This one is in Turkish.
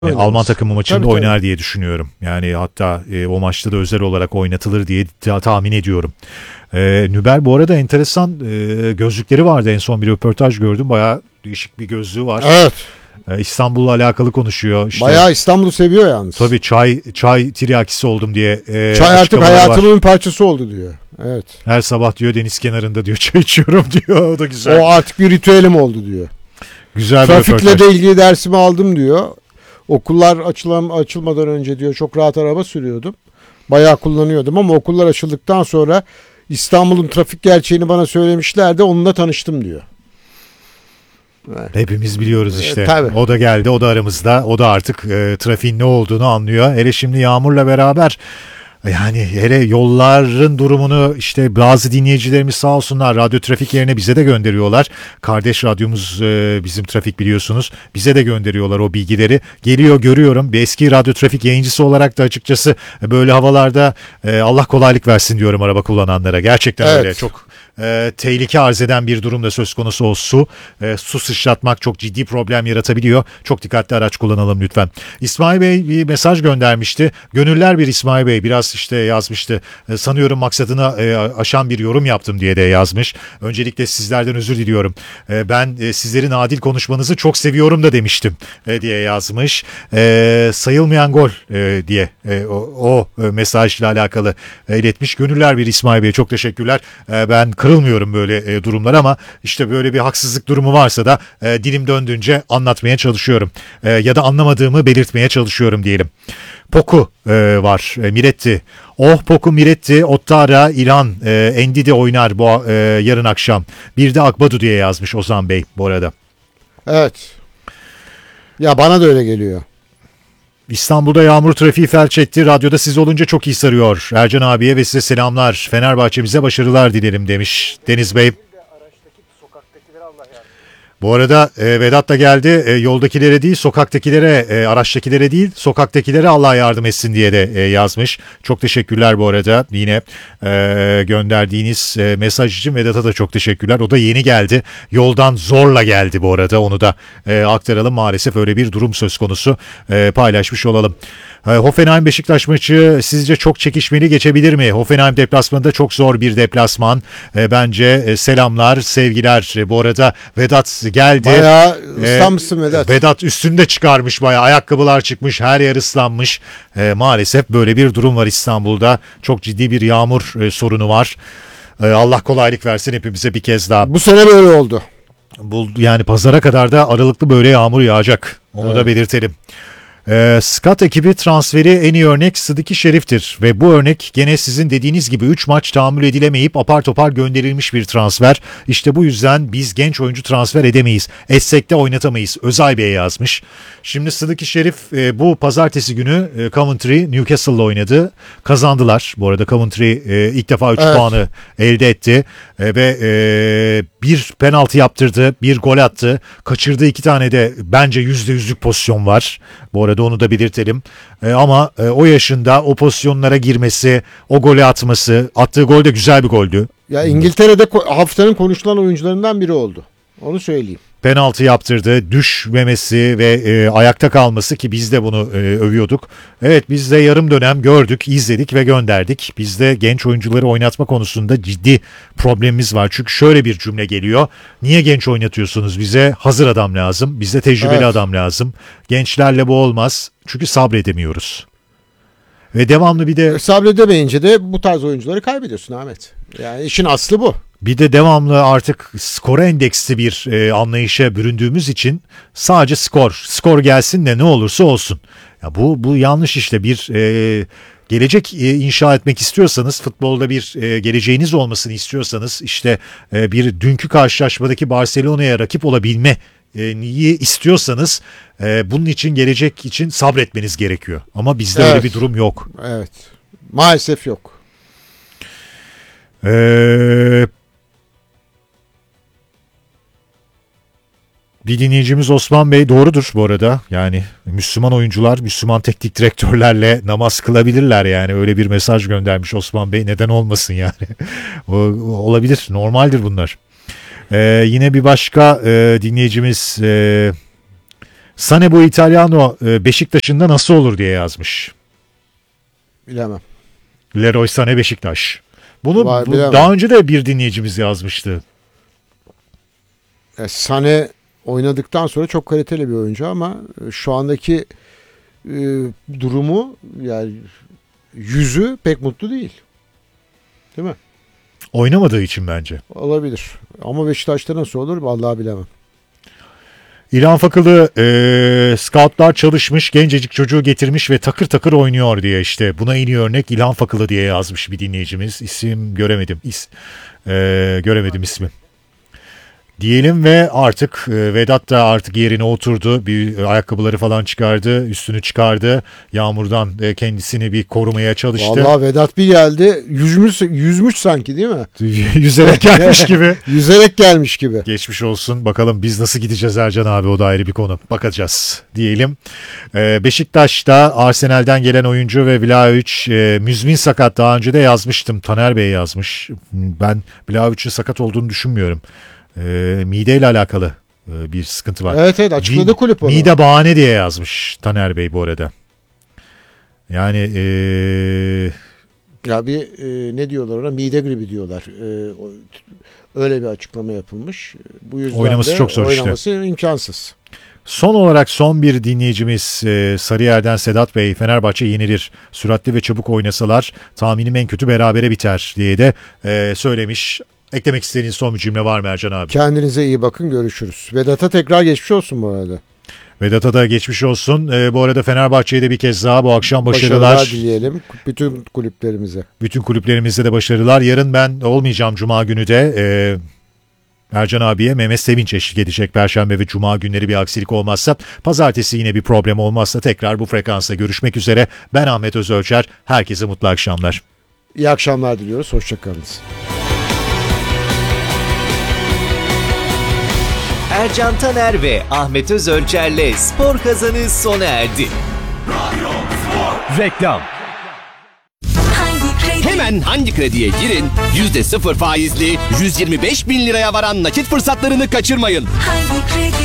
Alman takımı maçında Tabii, oynar diye düşünüyorum. Yani hatta o maçta da özel olarak oynatılır diye tahmin ediyorum. Nüber bu arada enteresan gözlükleri vardı. En son bir röportaj gördüm. Bayağı değişik bir gözlüğü var. Evet. İstanbul'la alakalı konuşuyor. İşte, Bayağı İstanbul'u seviyor yalnız. tabii çay tiryakisi oldum diye Çay artık hayatımın var. parçası oldu diyor. Evet. Her sabah diyor deniz kenarında diyor çay içiyorum diyor. O da güzel. O artık bir ritüelim oldu diyor. Güzel bir Trafikle röportaj. de ilgili dersimi aldım diyor. Okullar açılmadan önce diyor çok rahat araba sürüyordum. Bayağı kullanıyordum ama okullar açıldıktan sonra İstanbul'un trafik gerçeğini bana söylemişlerdi. Onunla tanıştım diyor. Hepimiz biliyoruz işte. Tabii. O da geldi, o da aramızda. O da artık trafiğin ne olduğunu anlıyor. Hele şimdi yağmurla beraber yani hele yolların durumunu işte bazı dinleyicilerimiz sağ olsunlar radyo trafik yerine bize de gönderiyorlar. Kardeş radyomuz bizim trafik biliyorsunuz. Bize de gönderiyorlar o bilgileri. Geliyor görüyorum. Bir eski radyo trafik yayıncısı olarak da açıkçası böyle havalarda Allah kolaylık versin diyorum araba kullananlara. Gerçekten Evet. öyle çok tehlike arz eden bir durum da söz konusu o su. Su sıçratmak çok ciddi problem yaratabiliyor. Çok dikkatli araç kullanalım lütfen. İsmail Bey bir mesaj göndermişti. Gönüller bir İsmail Bey biraz işte yazmıştı. Sanıyorum maksadını aşan bir yorum yaptım diye de yazmış. Öncelikle sizlerden özür diliyorum. Ben sizlerin adil konuşmanızı çok seviyorum da demiştim diye yazmış. Sayılmayan gol diye o mesajla alakalı iletmiş. Gönüller bir İsmail Bey çok teşekkürler. Ben kırılmıyorum böyle durumlar ama işte böyle bir haksızlık durumu varsa da dilim döndüğünce anlatmaya çalışıyorum. Ya da anlamadığımı belirtmeye çalışıyorum diyelim. Poku var. Miretti. Oh Poku Miretti. Ottara İlhan Endidi oynar bu yarın akşam. Bir de Akbadu diye yazmış Ozan Bey bu arada. Evet. Ya bana da öyle geliyor. İstanbul'da yağmur trafiği felç etti. Radyoda siz olunca çok iyi sarıyor. Ercan abiye ve size selamlar. Fenerbahçe'mize başarılar dilerim demiş Deniz Bey. Bu arada Vedat da geldi. Yoldakilere değil, sokaktakilere, araçtakilere değil, sokaktakilere Allah yardım etsin diye de yazmış. Çok teşekkürler bu arada. Yine gönderdiğiniz mesaj için Vedat'a da çok teşekkürler. O da yeni geldi. Yoldan zorla geldi bu arada. Onu da aktaralım. Maalesef öyle bir durum söz konusu. Paylaşmış olalım. Hoffenheim Beşiktaş maçı sizce çok çekişmeli geçebilir mi? Hoffenheim deplasmanında çok zor bir deplasman. Bence selamlar, sevgiler. Bu arada Vedat geldi. Bayağı ıslanmışsın Vedat. Vedat üstünde çıkarmış bayağı. Ayakkabılar çıkmış, her yer ıslanmış. Maalesef böyle bir durum var İstanbul'da. Çok ciddi bir yağmur sorunu var. Allah kolaylık versin hepimize bir kez daha. Bu sene böyle oldu. Yani pazara kadar da aralıklı böyle yağmur yağacak. Onu da belirtelim. Scott ekibi transferi en iyi örnek Sıdıki Şerif'tir ve bu örnek gene sizin dediğiniz gibi 3 maç tahammül edilemeyip apar topar gönderilmiş bir transfer. İşte bu yüzden biz genç oyuncu transfer edemeyiz. Etsek de oynatamayız. Özay Bey yazmış. Şimdi Sıdıki Şerif bu pazartesi günü Coventry Newcastle'la oynadı. Kazandılar. Bu arada Coventry ilk defa 3 puanı elde etti. Ve bir penaltı yaptırdı, bir gol attı. Kaçırdığı 2 tane de bence %100'lük pozisyon var. Bu arada onu da belirtelim. Ama o yaşında o pozisyonlara girmesi, o golü atması, attığı gol de güzel bir goldü. Ya İngiltere'de haftanın konuşulan oyuncularından biri oldu. Onu söyleyeyim. Penaltı yaptırdı, düşmemesi ve ayakta kalması ki biz de bunu övüyorduk. Evet biz de yarım dönem gördük, izledik ve gönderdik. Bizde genç oyuncuları oynatma konusunda ciddi problemimiz var. Çünkü şöyle bir cümle geliyor. Niye genç oynatıyorsunuz bize? Hazır adam lazım, bize tecrübeli adam lazım. Gençlerle bu olmaz çünkü sabredemiyoruz. Ve devamlı bir de... Sabredemeyince de bu tarz oyuncuları kaybediyorsun Ahmet. Yani işin aslı bu. Bir de devamlı artık skora endeksli bir anlayışa büründüğümüz için sadece skor gelsin de ne olursa olsun. Ya bu yanlış işte bir gelecek inşa etmek istiyorsanız, futbolda bir geleceğiniz olmasını istiyorsanız işte bir dünkü karşılaşmadaki Barcelona'ya rakip olabilme niye istiyorsanız bunun için gelecek için sabretmeniz gerekiyor. Ama bizde öyle bir durum yok. Evet. Maalesef yok. Bir dinleyicimiz Osman Bey doğrudur bu arada. Yani Müslüman oyuncular Müslüman teknik direktörlerle namaz kılabilirler yani. Öyle bir mesaj göndermiş Osman Bey. Neden olmasın yani. Olabilir. Normaldir bunlar. Yine bir başka dinleyicimiz Sane bu Italiano Beşiktaş'ında nasıl olur diye yazmış. Bilemem. Leroy Sané Beşiktaş. Bunu Bilemem. daha önce de bir dinleyicimiz yazmıştı. Sané oynadıktan sonra çok kaliteli bir oyuncu ama şu andaki durumu, yani yüzü pek mutlu değil. Değil mi? Oynamadığı için bence. Olabilir. Ama Beşiktaş'ta nasıl olur vallahi bilemem. İlhan Fakılı scoutlar çalışmış, gencecik çocuğu getirmiş ve takır takır oynuyor diye işte. Buna en iyi örnek İlhan Fakılı diye yazmış bir dinleyicimiz. İsim göremedim. Göremedim ismi. Diyelim ve artık Vedat da artık yerine oturdu. Bir ayakkabıları falan çıkardı, üstünü çıkardı. Yağmurdan kendisini bir korumaya çalıştı. Vallahi Vedat bir geldi. Yüzmüş sanki, değil mi? Yüzerek gelmiş gibi. Yüzerek gelmiş gibi. Geçmiş olsun. Bakalım biz nasıl gideceğiz Ercan abi, o da ayrı bir konu. Bakacağız diyelim. Beşiktaş'ta Arsenal'den gelen oyuncu ve Vlahovic müzmin sakat, daha önce de yazmıştım. Taner Bey yazmış. Ben Vlahovic'in sakat olduğunu düşünmüyorum. Mideyle alakalı bir sıkıntı var. Evet açıkladı kulüp onu. Mide bahane diye yazmış Taner Bey bu arada. Yani ya bir ne diyorlar ona? Mide gribi diyorlar. Öyle bir açıklama yapılmış. Bu yüzden oynaması de çok zor işte. oynaması imkansız. son olarak son bir dinleyicimiz Sarıyer'den Sedat Bey, Fenerbahçe yenilir. Süratli ve çabuk oynasalar tahminim en kötü berabere biter diye de söylemiş. Eklemek istediğiniz son bir cümle var mı Ercan abi? Kendinize iyi bakın, görüşürüz. Vedat'a tekrar geçmiş olsun bu arada. Vedat'a da geçmiş olsun. Bu arada Fenerbahçe'ye de bir kez daha bu akşam başarılar dileyelim bütün kulüplerimize. Bütün kulüplerimizde de başarılar. Yarın ben olmayacağım Cuma günü de. Ercan abiye Mehmet Sevinç eşlik edecek Perşembe ve Cuma günleri bir aksilik olmazsa. Pazartesi yine bir problem olmazsa tekrar bu frekansta görüşmek üzere. Ben Ahmet Özölçer. Herkese mutlu akşamlar. İyi akşamlar diliyoruz. Hoşçakalınız. Ercan Taner ve Ahmet Özölçer'le Spor Kazanı sona erdi. Reklam. Hemen Hangi Kredi'ye girin, %0 faizli 125 bin liraya varan nakit fırsatlarını kaçırmayın. Hangi kredi?